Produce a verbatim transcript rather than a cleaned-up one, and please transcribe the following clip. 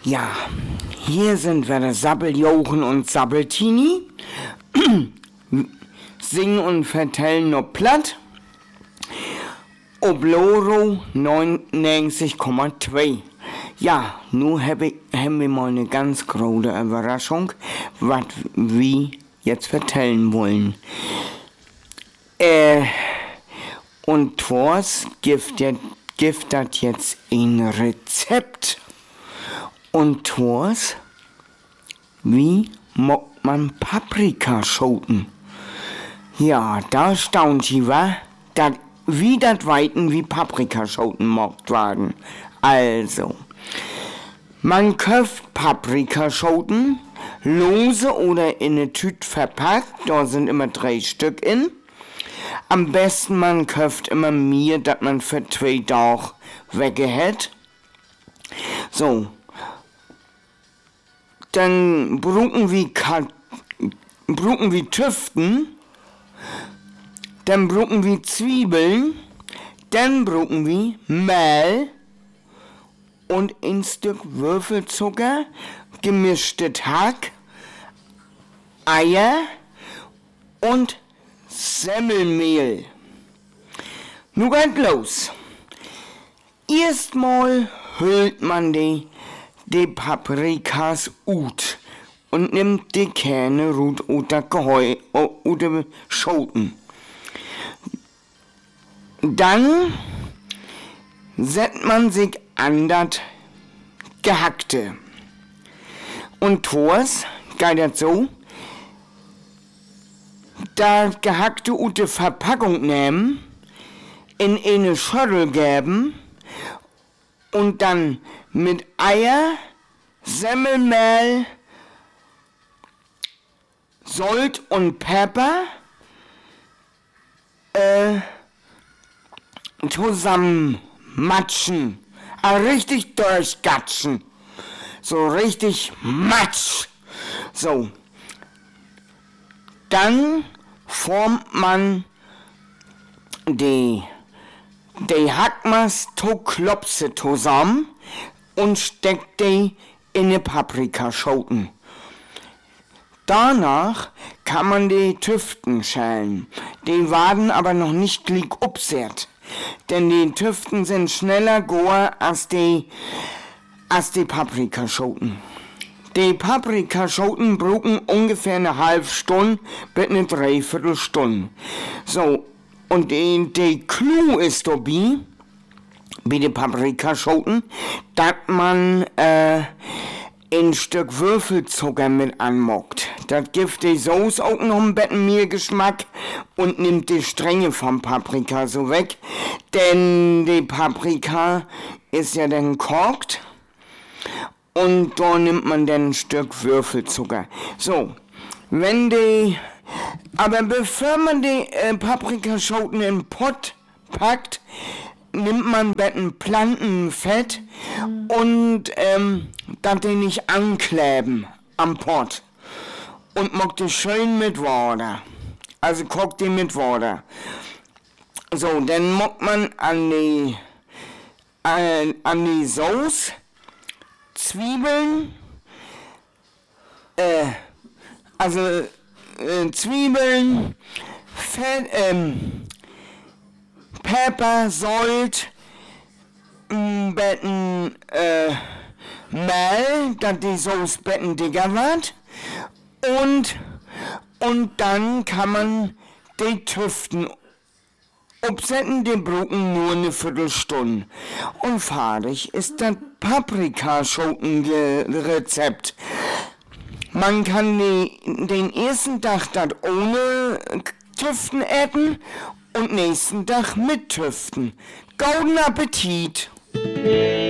Ja, hier sind wir, der Sabbeljochen und Sabbeltini. Singen und vertellen noch platt. Obloro neunundneunzig Komma zwei. Ja, nun hab ich, haben wir mal eine ganz große Überraschung, was wir jetzt vertellen wollen. Äh, und Thors gibt das jetzt ein Rezept. Und Thors, wie mockt man Paprikaschoten? Ja, da staunt sie, wa? Dat, wie dat weiten, wie Paprikaschoten mockt werden. Also, man kauft Paprikaschoten, lose oder in eine Tüte verpackt, da sind immer drei Stück in. Am besten man kauft immer mehr, dat man für zwei Tage weggehält. So, dann brauchen wir, brauchen wir Tüften, dann brauchen wir Zwiebeln, dann brauchen wir Mehl und ein Stück Würfelzucker, gemischtes Hack, Eier und Semmelmehl. Nun geht los. Erstmal hüllt man die, die Paprikas ut und nimmt die Kerne rut oder Geheu oder Schoten. Dann setzt man sich an das Gehackte. Und Thors geht das so, das Gehackte ut die Verpackung nehmen, in eine Schüssel geben und dann mit Eier, Semmelmehl, Salz und Pfeffer äh, zusammen matschen, also richtig durchgatschen, so richtig matsch. So, dann formt man die, die Hackmas to Klopse zusammen und steckt die in die Paprikaschoten. Danach kann man die Tüften schälen. Die werden aber noch nicht gleich upsert, denn die Tüften sind schneller goer als die, als die Paprikaschoten. Die Paprikaschoten brauchen ungefähr eine halbe Stunde bis eine Dreiviertelstunde. So, und die, die Clou ist dabei, bei den Paprikaschoten, dass man äh, ein Stück Würfelzucker mit anmockt. Das gibt die Soße auch noch ein bisschen mehr Geschmack und nimmt die Strenge vom Paprika so weg. Denn die Paprika ist ja dann kocht und da nimmt man dann ein Stück Würfelzucker. So, wenn die, aber bevor man die äh, Paprikaschoten in den Pott packt, nimmt man ein Plantenfett mhm. und ähm, dass die nicht ankleben am Pott. Und mockt die schön mit Wasser. Also kocht die mit Wasser. So, dann mockt man an die, äh, an die Sauce Zwiebeln, äh, also äh, Zwiebeln, Fett, ähm, Pfeffer, Salz, m, betten, äh, Mehl, dass die Sauce betten dicker wird. Und, und dann kann man die Tüften upsetzen, die brauchen nur eine Viertelstunde. Und fertig ist das Paprikaschoten-Rezept. Man kann die, den ersten Tag das ohne Tüften essen und nächsten Tag mit Tüften. Guten Appetit!